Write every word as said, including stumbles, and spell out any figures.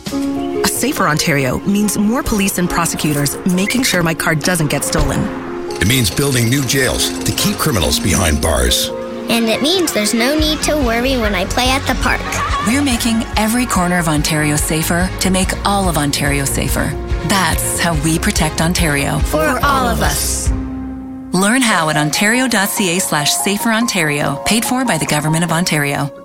A safer Ontario means more police and prosecutors making sure my car doesn't get stolen. It means building new jails to keep criminals behind bars. And it means there's no need to worry when I play at the park. We're making every corner of Ontario safer to make all of Ontario safer. That's how we protect Ontario. For all of us. Learn how at ontario.ca slash safer Ontario, paid for by the Government of Ontario.